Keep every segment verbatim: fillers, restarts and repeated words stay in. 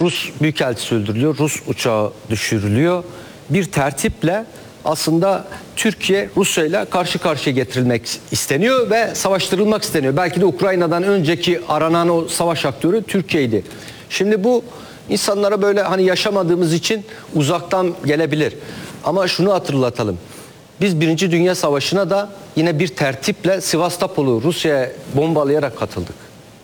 Rus büyükelçisi öldürülüyor, Rus uçağı düşürülüyor. Bir tertiple aslında Türkiye Rusya ile karşı karşıya getirilmek isteniyor ve savaştırılmak isteniyor. Belki de Ukrayna'dan önceki aranan o savaş aktörü Türkiye'ydi. Şimdi bu insanlara böyle hani yaşamadığımız için uzaktan gelebilir. Ama şunu hatırlatalım. Biz Birinci Dünya Savaşı'na da yine bir tertiple Sivastopol'u Rusya'ya bombalayarak katıldık.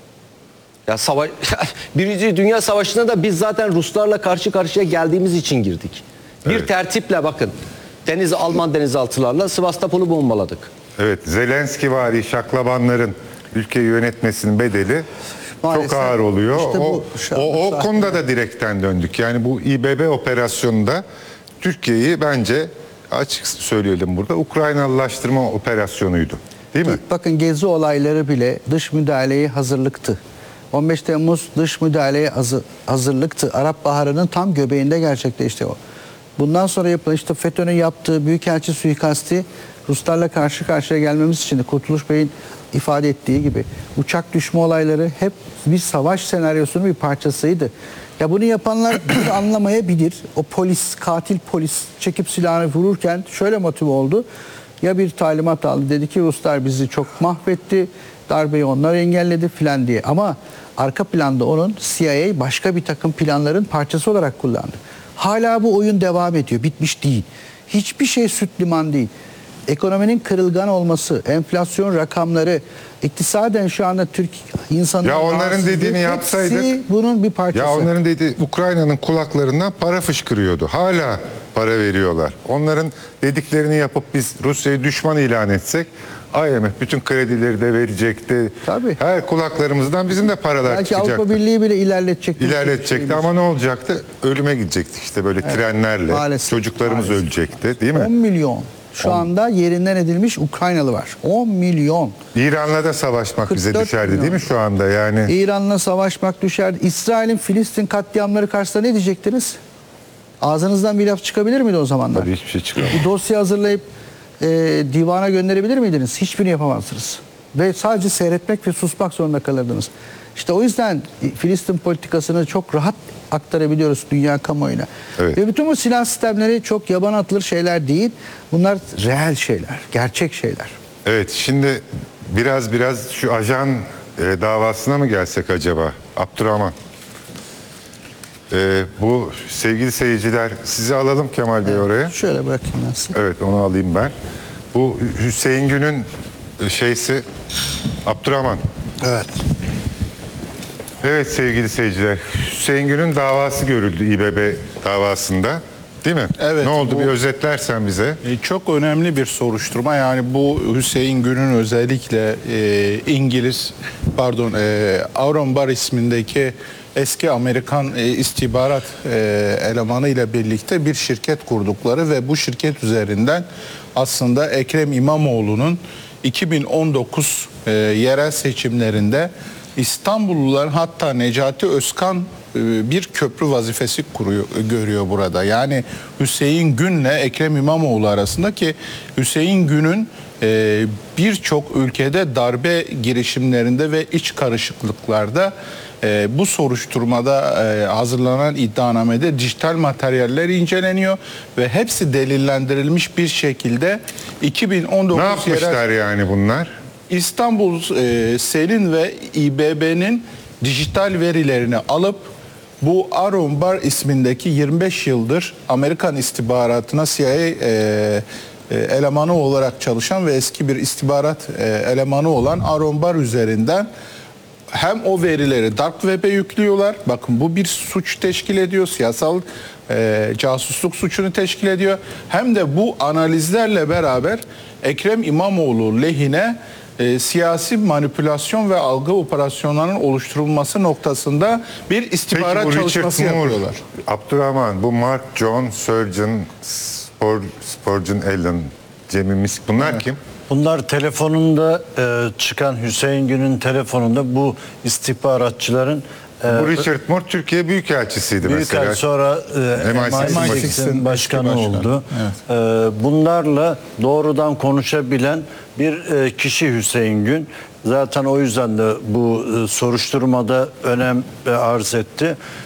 Ya savaş, Birinci Dünya Savaşı'na da biz zaten Ruslarla karşı karşıya geldiğimiz için girdik. Bir evet. tertiple bakın. Deniz Alman denizaltılarla Sivastopol'u bombaladık. Evet, Zelenski-vari şaklabanların ülkeyi yönetmesinin bedeli maalesef çok ağır oluyor. İşte o, o, o konuda da direkten döndük. Yani bu İBB operasyonunda Türkiye'yi bence açık söyleyelim burada Ukraynalılaştırma operasyonuydu. Değil mi? Bakın gezi olayları bile dış müdahaleye hazırlıktı. on beş Temmuz dış müdahaleye hazırlıktı. Arap Baharı'nın tam göbeğinde gerçekleşti o. Bundan sonra yapılan işte FETÖ'nün yaptığı büyükelçi suikasti Ruslarla karşı karşıya gelmemiz için de Kurtuluş Bey'in ifade ettiği gibi uçak düşme olayları hep bir savaş senaryosunun bir parçasıydı. Ya bunu yapanlar anlamayabilir. O polis, katil polis çekip silahını vururken şöyle motive oldu. Ya bir talimat aldı, dedi ki Ruslar bizi çok mahvetti, darbeyi onlar engelledi filan diye. Ama arka planda onun C I A başka bir takım planların parçası olarak kullandı. Hala bu oyun devam ediyor, bitmiş değil. Hiçbir şey süt liman değil. Ekonominin kırılgan olması, enflasyon rakamları, iktisaden şu anda Türk insanların... Ya onların dediğini yapsaydık... bunun bir parçası. Ya onların dediği Ukrayna'nın kulaklarından para fışkırıyordu. Hala para veriyorlar. Onların dediklerini yapıp biz Rusya'yı düşman ilan etsek I M F bütün kredileri de verecekti. Tabii. Her kulaklarımızdan bizim de paralar belki çıkacaktı. Belki Avrupa Birliği bile ilerletecekti. İlerletecekti ama ne olacaktı? Ölüme gidecektik işte böyle evet, trenlerle. Maalesef, maalesef. Çocuklarımız ölecekti değil mi? on milyon. Şu anda yerinden edilmiş Ukraynalı var. on milyon. İran'la da savaşmak bize düşerdi milyon. Değil mi şu anda yani? İran'la savaşmak düşerdi. İsrail'in Filistin katliamları karşısında ne diyecektiniz? Ağzınızdan bir laf çıkabilir miydi o zamanlar? Tabii hiçbir şey çıkamaz. Bir dosya hazırlayıp e, divana gönderebilir miydiniz? Hiçbirini yapamazsınız. Ve sadece seyretmek ve susmak zorunda kalırdınız. İşte o yüzden Filistin politikasını çok rahat aktarabiliyoruz dünya kamuoyuna. Evet. Ve bütün bu silah sistemleri çok yaban atılır şeyler değil. Bunlar reel şeyler, gerçek şeyler. Evet, şimdi biraz biraz şu ajan e, davasına mı gelsek acaba? Abdurrahman. E, bu sevgili seyirciler, sizi alalım Kemal Bey evet, oraya. Şöyle bırakayım ben size. Evet, onu alayım ben. Bu Hüseyin Gün'ün şeysi Abdurrahman. Evet. Evet sevgili seyirciler, Hüseyin Gün'ün davası görüldü İBB davasında, değil mi? Evet. Ne oldu bu, bir özetlersen bize. Çok önemli bir soruşturma. Yani bu Hüseyin Gün'ün özellikle e, İngiliz, pardon, e, Aaron Barr ismindeki eski Amerikan e, istihbarat e, elemanı ile birlikte bir şirket kurdukları ve bu şirket üzerinden aslında Ekrem İmamoğlu'nun iki bin on dokuz e, yerel seçimlerinde İstanbullular, hatta Necati Özkan bir köprü vazifesi kuruyor, görüyor burada. Yani Hüseyin Gün'le Ekrem İmamoğlu arasında, ki Hüseyin Gün'ün e, birçok ülkede darbe girişimlerinde ve iç karışıklıklarda e, bu soruşturmada e, hazırlanan iddianamede dijital materyaller inceleniyor ve hepsi delillendirilmiş bir şekilde iki bin on dokuz ne yapmışlar yerel... yani bunlar? İstanbul e, Selin ve İBB'nin dijital verilerini alıp bu Aaron Barr ismindeki yirmi beş yıldır Amerikan istihbaratına C I A e, e, elemanı olarak çalışan ve eski bir istihbarat e, elemanı olan Aaron Barr üzerinden hem o verileri Dark Web'e yüklüyorlar. Bakın bu bir suç teşkil ediyor. Siyasal e, casusluk suçunu teşkil ediyor. Hem de bu analizlerle beraber Ekrem İmamoğlu lehine E, siyasi manipülasyon ve algı operasyonlarının oluşturulması noktasında bir istihbarat Peki, çalışması Richard Moore, yapıyorlar. Abdurrahman, bu Mark John, Surgeon, Spor, Spurgeon Allen, Cemil Misk, bunlar evet. kim? Bunlar telefonunda e, çıkan Hüseyin Gün'ün telefonunda bu istihbaratçıların e, bu Richard Moore Türkiye Büyükelçisiydi Büyükelçi mesela. Sonra e, M I six'in başkanı başkan. oldu. Evet. E, bunlarla doğrudan konuşabilen bir e, kişi Hüseyin Gün. Zaten o yüzden de bu e, soruşturmada önem e, arz etti.